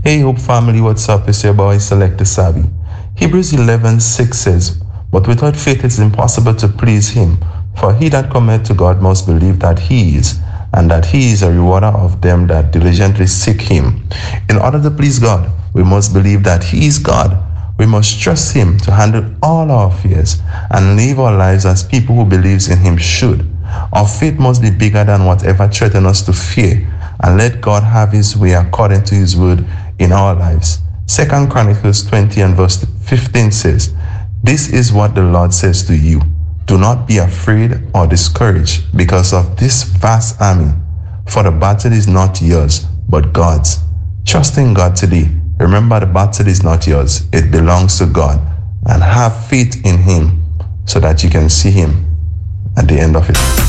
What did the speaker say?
Hey Hope family, what's up? It's your boy Selector Sabi. Hebrews 11:6 says, "But without faith it is impossible to please him. For he that cometh to God must believe that he is, and that he is a rewarder of them that diligently seek him." In order to please God, we must believe that he is God. We must trust him to handle all our fears and live our lives as people who believes in him should. Our faith must be bigger than whatever threatens us to fear, and let God have his way according to his word in our lives. 2 Chronicles 20 and verse 15 says, "This is what the Lord says to you. Do not be afraid or discouraged because of this vast army, for the battle is not yours, but God's." Trust in God today. Remember, the battle is not yours. It belongs to God. And have faith in him so that you can see him at the end of it.